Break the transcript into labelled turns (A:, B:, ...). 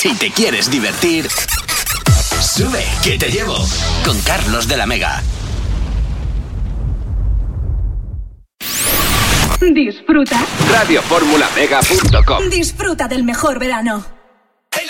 A: Si te quieres divertir, sube, que te llevo. Con Carlos de la Mega.
B: Disfruta.
C: Radioformulamega.com.
B: Disfruta del mejor verano.